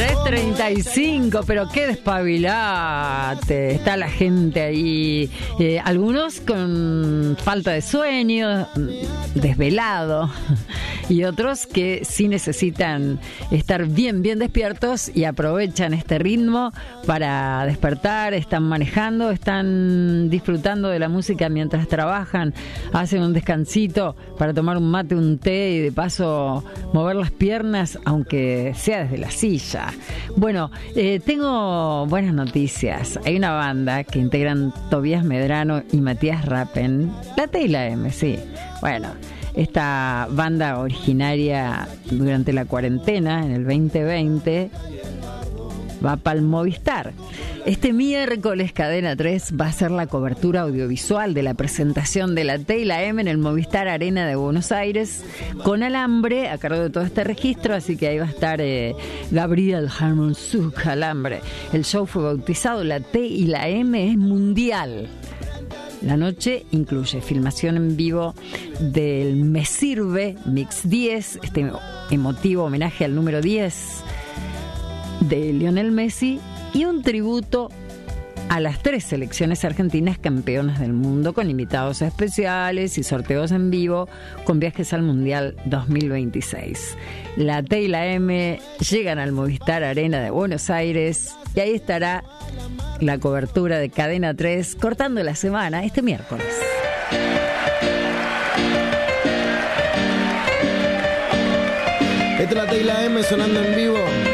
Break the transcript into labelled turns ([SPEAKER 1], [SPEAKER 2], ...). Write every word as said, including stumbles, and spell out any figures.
[SPEAKER 1] tres treinta y cinco, pero qué despabilate. Está la gente ahí, eh, algunos con falta de sueño, desvelado, y otros que sí necesitan estar bien, bien despiertos y aprovechan este ritmo para despertar. Están manejando, están disfrutando de la música mientras trabajan, hacen un descansito para tomar un mate, un té y de paso mover las piernas, aunque sea desde la silla. Bueno, eh, tengo buenas noticias. Hay una banda que integran Tobías Medrano y Matías Rappen, la T y la M, sí. Bueno, esta banda originaria durante la cuarentena, en el veinte veinte, va para el Movistar. Este miércoles Cadena tres va a hacer la cobertura audiovisual de la presentación de la T y la M en el Movistar Arena de Buenos Aires, con alambre a cargo de todo este registro, así que ahí va a estar eh, Gabriel Harmonsuk Alambre. El show fue bautizado La T y la M es mundial. La noche incluye filmación en vivo del Me Sirve Mix diez, este emotivo homenaje al número diez de Lionel Messi, y un tributo a las tres selecciones argentinas campeonas del mundo, con invitados especiales y sorteos en vivo, con viajes al Mundial dos mil veintiséis. La T y la M llegan al Movistar Arena de Buenos Aires y ahí estará la cobertura de Cadena tres cortando la semana este miércoles.
[SPEAKER 2] Esta es la T y la M sonando en vivo.